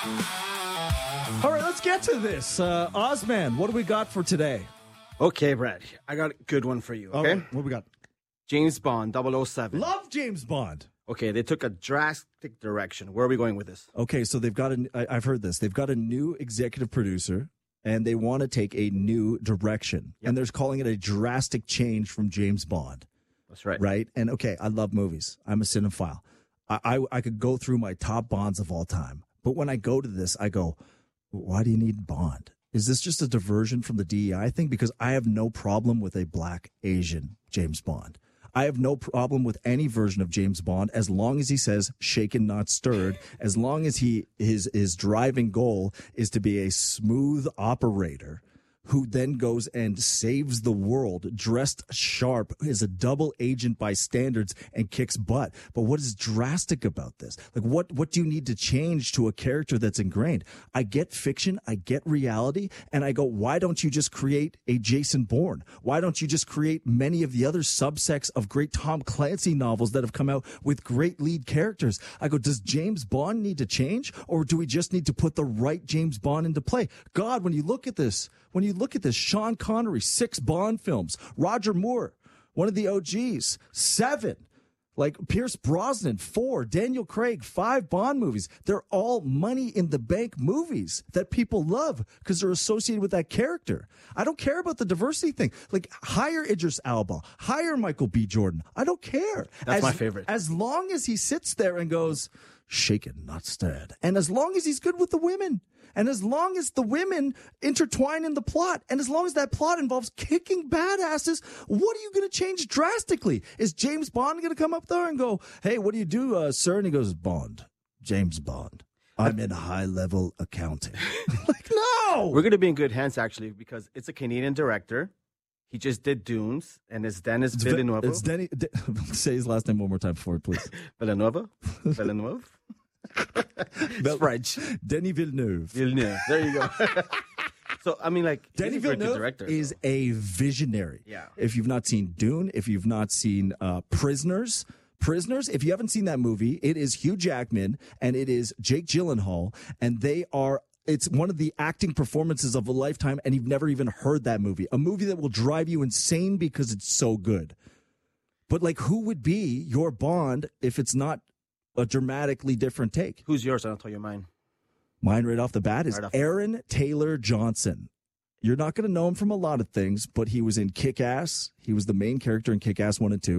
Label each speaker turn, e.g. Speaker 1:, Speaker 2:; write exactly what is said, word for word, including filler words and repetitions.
Speaker 1: All right, let's get to this. Uh, Ozman, what do we got for today?
Speaker 2: Okay, Brad, I got a good one for you, okay?
Speaker 1: Oh, what we got?
Speaker 2: James Bond, double oh seven.
Speaker 1: Love James Bond.
Speaker 2: Okay, they took a drastic direction. Where are we going with this?
Speaker 1: Okay, so they've got a, I, I've heard this. They've got a new executive producer, and they want to take a new direction.
Speaker 2: Yep.
Speaker 1: And they're calling it a drastic change from James Bond.
Speaker 2: That's right.
Speaker 1: Right? And okay, I love movies. I'm a cinephile. I, I, I could go through my top Bonds of all time. But when I go to this, I go, why do you need Bond? Is this just a diversion from the D E I thing? Because I have no problem with a black Asian James Bond. I have no problem with any version of James Bond as long as he says shaken, not stirred, as long as he his his driving goal is to be a smooth operator who then goes and saves the world, dressed sharp, is a double agent by standards, and kicks butt. But what is drastic about this? Like, what, what do you need to change to a character that's ingrained? I get fiction, I get reality, and I go, why don't you just create a Jason Bourne? Why don't you just create many of the other subsects of great Tom Clancy novels that have come out with great lead characters? I go, does James Bond need to change, or do we just need to put the right James Bond into play? God, when you look at this, When you look at this, Sean Connery, six Bond films, Roger Moore, one of the O Gs, seven, like Pierce Brosnan, four, Daniel Craig, five Bond movies. They're all money in the bank movies that people love because they're associated with that character. I don't care about the diversity thing. Like, hire Idris Elba, hire Michael B. Jordan. I don't care.
Speaker 2: That's
Speaker 1: as,
Speaker 2: my favorite.
Speaker 1: As long as he sits there and goes, shaken, not stirred. And as long as he's good with the women. And as long as the women intertwine in the plot, and as long as that plot involves kicking badasses, what are you going to change drastically? Is James Bond going to come up there and go, hey, what do you do, uh, sir? And he goes, Bond, James Bond. I'm in high-level accounting. Like, no!
Speaker 2: We're going to be in good hands, actually, because it's a Canadian director. He just did Dunes, and it's Dennis Villeneuve.
Speaker 1: It's Denny. De- say his last name one more time for it, please.
Speaker 2: Villeneuve? Villeneuve? It's French.
Speaker 1: Denis Villeneuve.
Speaker 2: Villeneuve. There you go. So, I mean, like,
Speaker 1: Denis
Speaker 2: he's a very good
Speaker 1: Villeneuve
Speaker 2: director,
Speaker 1: is
Speaker 2: so.
Speaker 1: a visionary.
Speaker 2: Yeah.
Speaker 1: If you've not seen Dune, if you've not seen uh, Prisoners, Prisoners, if you haven't seen that movie, it is Hugh Jackman and it is Jake Gyllenhaal, and they are it's one of the acting performances of a lifetime, and you've never even heard that movie. A movie that will drive you insane because it's so good. But, like, who would be your Bond if it's not a dramatically different take?
Speaker 2: Who's yours? I'll tell you mine.
Speaker 1: Mine right off the bat is
Speaker 2: Right off-
Speaker 1: Aaron Taylor Johnson. You're not going to know him from a lot of things, but he was in Kick-Ass. He was the main character in Kick-Ass one and two.